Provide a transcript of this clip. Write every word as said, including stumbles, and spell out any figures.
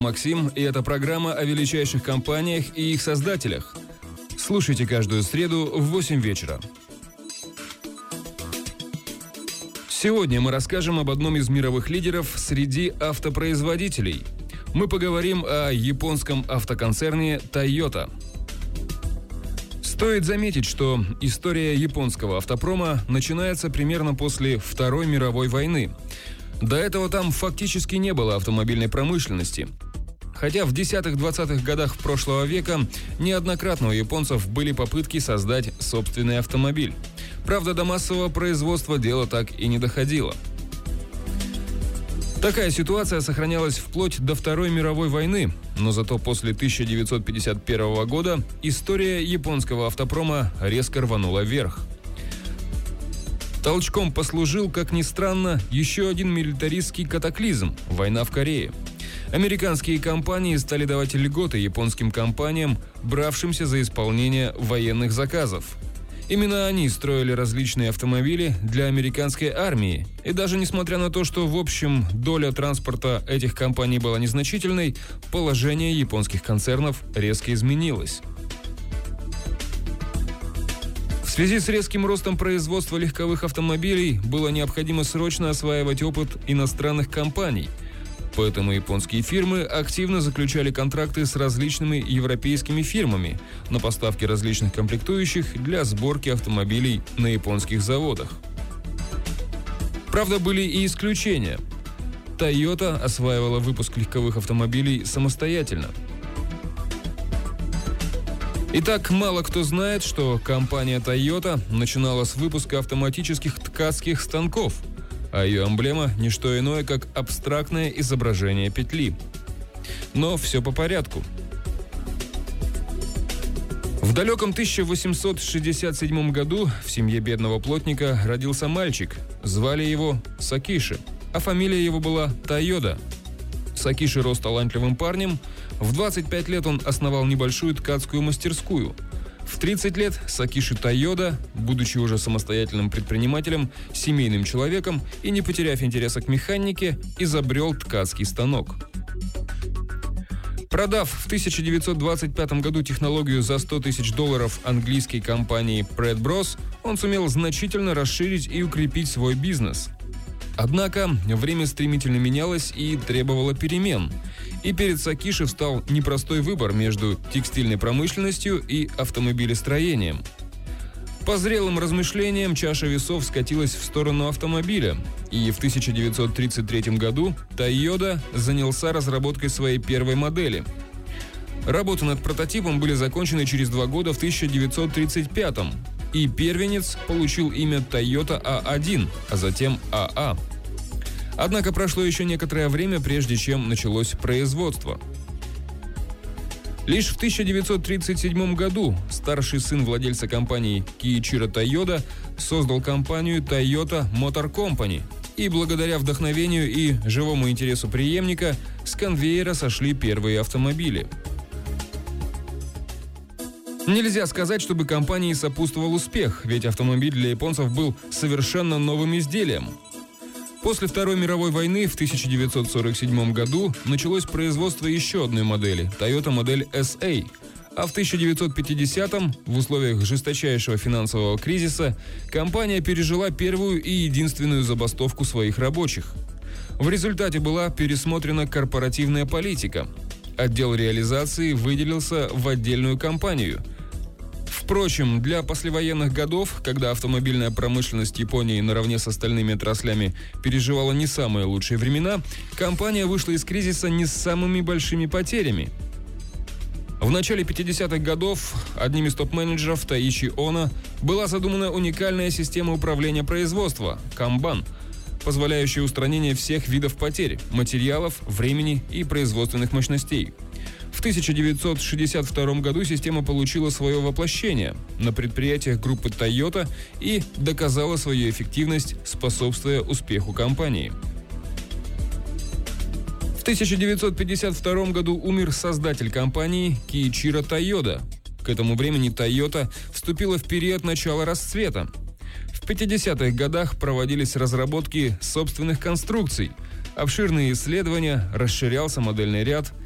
Максим, и это программа о величайших компаниях и их создателях. Слушайте каждую среду в восемь вечера. Сегодня мы расскажем об одном из мировых лидеров среди автопроизводителей. Мы поговорим о японском автоконцерне Toyota. Стоит заметить, что история японского автопрома начинается примерно после Второй мировой войны. До этого там фактически не было автомобильной промышленности. Хотя в десятых-двадцатых годах прошлого века неоднократно у японцев были попытки создать собственный автомобиль. Правда, до массового производства дело так и не доходило. Такая ситуация сохранялась вплоть до Второй мировой войны, но зато после тысяча девятьсот пятьдесят первого года история японского автопрома резко рванула вверх. Толчком послужил, как ни странно, еще один милитаристский катаклизм – война в Корее. Американские компании стали давать льготы японским компаниям, бравшимся за исполнение военных заказов. Именно они строили различные автомобили для американской армии. И даже несмотря на то, что в общем доля транспорта этих компаний была незначительной, положение японских концернов резко изменилось. В связи с резким ростом производства легковых автомобилей было необходимо срочно осваивать опыт иностранных компаний. Поэтому японские фирмы активно заключали контракты с различными европейскими фирмами на поставки различных комплектующих для сборки автомобилей на японских заводах. Правда, были и исключения. Toyota осваивала выпуск легковых автомобилей самостоятельно. Итак, мало кто знает, что компания Toyota начинала с выпуска автоматических ткацких станков, а ее эмблема – не что иное, как абстрактное изображение петли. Но все по порядку. В далеком тысяча восемьсот шестьдесят седьмом году в семье бедного плотника родился мальчик. Звали его Сакиши, а фамилия его была Тойода. Сакиши рос талантливым парнем. В двадцать пять лет он основал небольшую ткацкую мастерскую. В тридцать лет Сакиши Тойода, будучи уже самостоятельным предпринимателем, семейным человеком и не потеряв интереса к механике, изобрел ткацкий станок. Продав в тысяча девятьсот двадцать пятом году технологию за сто тысяч долларов английской компании Pratt Bros, он сумел значительно расширить и укрепить свой бизнес. Однако время стремительно менялось и требовало перемен. И перед Сакиши встал непростой выбор между текстильной промышленностью и автомобилестроением. По зрелым размышлениям чаша весов скатилась в сторону автомобиля, и в тысяча девятьсот тридцать третьем году Toyota занялся разработкой своей первой модели. Работы над прототипом были закончены через два года в тысяча девятьсот тридцать пятом, и первенец получил имя Toyota а один, а затем а а. Однако прошло еще некоторое время, прежде чем началось производство. Лишь в тысяча девятьсот тридцать седьмом году старший сын владельца компании Киичиро Тойода создал компанию Toyota Motor Company, и благодаря вдохновению и живому интересу преемника с конвейера сошли первые автомобили. Нельзя сказать, чтобы компании сопутствовал успех, ведь автомобиль для японцев был совершенно новым изделием. После Второй мировой войны в тысяча девятьсот сорок седьмом году началось производство еще одной модели – Toyota модель эс эй, а в тысяча девятьсот пятидесятом, в условиях жесточайшего финансового кризиса, компания пережила первую и единственную забастовку своих рабочих. В результате была пересмотрена корпоративная политика. Отдел реализации выделился в отдельную компанию. Впрочем, для послевоенных годов, когда автомобильная промышленность Японии наравне с остальными отраслями переживала не самые лучшие времена, компания вышла из кризиса не с самыми большими потерями. В начале пятидесятых годов одним из топ-менеджеров Таичи Оно была задумана уникальная система управления производства – Kanban, позволяющая устранение всех видов потерь – материалов, времени и производственных мощностей. В тысяча девятьсот шестьдесят втором году система получила свое воплощение на предприятиях группы Toyota и доказала свою эффективность, способствуя успеху компании. В тысяча девятьсот пятьдесят втором году умер создатель компании Киичиро Тойода. К этому времени Toyota вступила в период начала расцвета. В пятидесятых годах проводились разработки собственных конструкций, обширные исследования, расширялся модельный ряд,